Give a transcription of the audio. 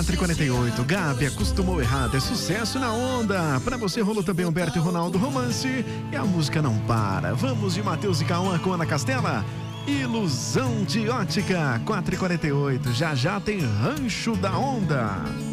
4h48, Gabi acostumou errado, é sucesso na onda. Pra você rolou também Humberto e Ronaldo Romance e a música não para. Vamos de Matheus e Cauã com Ana Castela. Ilusão de ótica, 4h48, já já tem Rancho da Onda.